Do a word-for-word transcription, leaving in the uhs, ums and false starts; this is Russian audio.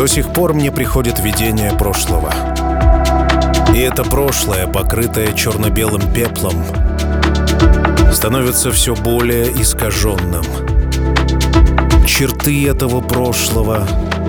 До сих пор мне приходит видение прошлого. И это прошлое, покрытое черно-белым пеплом, становится все более искаженным. Черты этого прошлого